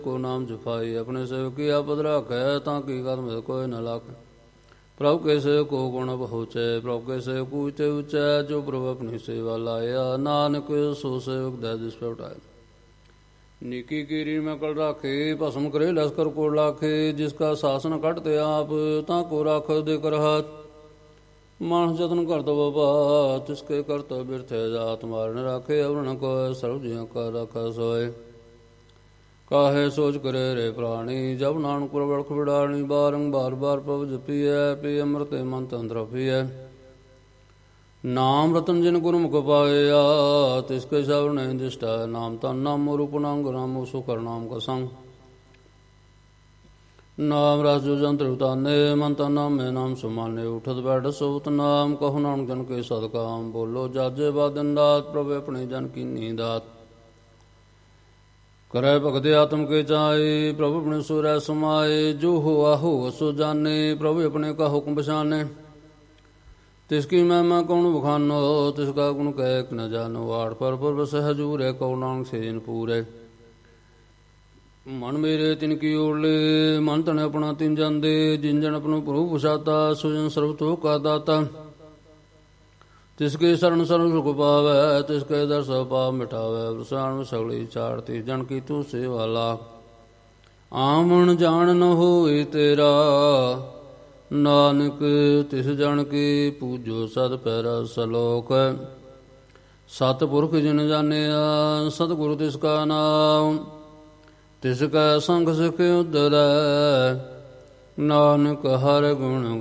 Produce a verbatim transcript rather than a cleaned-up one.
को नाम जफाई अपने सेवक की आपद राखै ताकि कदम कोई न लाख। प्रभु के सेवक को गुण पहुँचे प्रभु के सेवक ऊँचे ऊँचे जो प्रभु अपनी सेवा लाया नानक सो सेवक दे दिस पे उठाए। निकी कीरी में कल राखे भस्म करे लश्कर को लाखे जिसका शासन कटते आप ताको राख देकर हाथ। मानस जतन कर दो बाबा तिसके करतो बिरथे जात मारने राखे अवरण को सर्व जियों का रखा सोए। काहे सोच करे रे प्राणी जब नानक प्रबल बिड़ाणी बारंबार बार पव जपिय पी अमृत मन तंत्र पिय। नाम रतन जिन गुरुमुख पाया तिसके सवर्ण दिष्टा नाम तन नाम रूप नाम नाम सुकर नाम का संग। नाम रस जो जंत्र उताने मन तन नाम में नाम सुमाने उठत बैठ सोत नाम कहु नानक जन के सदकाम। बोलो जाजे बादन दात प्रभु अपने जन की नींदात। करे भगत आत्म के चाहे प्रभु अपने सुरै समाये जो हो आहु सो जाने प्रभु अपने का हुक्म बसाने। तिसकी महिमा कौन बखानो तिसका गुण कह न जानो आठ पर पर सहजूर है कौ नानक से जिन पूरे। मन मेरे तिनकी ओरले मन तने अपना तिन जाते जिन जन अपनो प्रभु बसाता सुजन सर्व तो का दाता। तिसके शरण शरण सुख पावै तिसके दर सब पाप मिटावै। प्रसाण में सगली चारती जन की तू सेवा लाख। आमन जान न होए तेरा नानक तिस जन की पूजो सद पैरा सलोक। सतपुरख जिन जानिया सतगुरु तिसका नाम तिसका संग सुख उदरै। नानक हर गुण